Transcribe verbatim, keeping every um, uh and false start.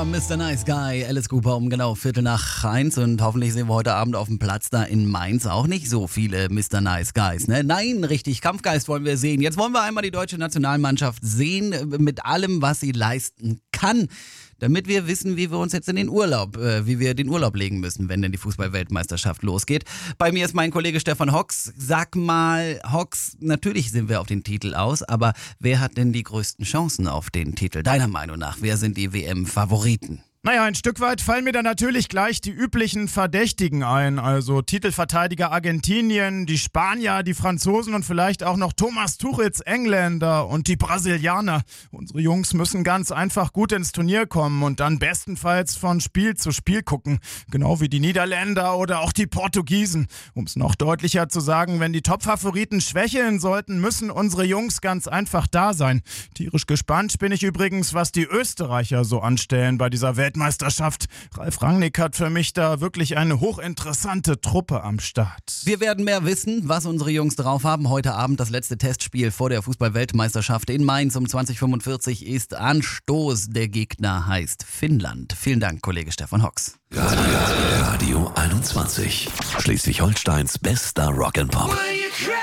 war Mister Nice Guy, Alice Cooper um genau Viertel nach eins und hoffentlich sehen wir heute Abend auf dem Platz da in Mainz auch nicht so viele Mister Nice Guys, ne? Nein, richtig, Kampfgeist wollen wir sehen. Jetzt wollen wir einmal die deutsche Nationalmannschaft sehen mit allem, was sie leisten kann, damit wir wissen, wie wir uns jetzt in den Urlaub, äh, wie wir den Urlaub legen müssen, wenn denn die Fußball-Weltmeisterschaft losgeht. Bei mir ist mein Kollege Stefan Hocks. Sag mal, Hocks, natürlich sind wir auf den Titel aus, aber wer hat denn die größten Chancen auf den Titel? Deiner Meinung nach, wer sind die W M-Favoriten? Naja, ein Stück weit fallen mir da natürlich gleich die üblichen Verdächtigen ein, also Titelverteidiger Argentinien, die Spanier, die Franzosen und vielleicht auch noch Thomas Tuchels Engländer und die Brasilianer. Unsere Jungs müssen ganz einfach gut ins Turnier kommen und dann bestenfalls von Spiel zu Spiel gucken, genau wie die Niederländer oder auch die Portugiesen. Um es noch deutlicher zu sagen, wenn die Top-Favoriten schwächeln sollten, müssen unsere Jungs ganz einfach da sein. Tierisch gespannt bin ich übrigens, was die Österreicher so anstellen bei dieser Welt Meisterschaft. Ralf Rangnick hat für mich da wirklich eine hochinteressante Truppe am Start. Wir werden mehr wissen, was unsere Jungs drauf haben. Heute Abend das letzte Testspiel vor der Fußball-Weltmeisterschaft in Mainz um zwanzig Uhr fünfundvierzig ist Anstoß. Der Gegner heißt Finnland. Vielen Dank, Kollege Stefan Hocks. Radio, Radio einundzwanzig. Schleswig-Holsteins bester Rock'n'Pop.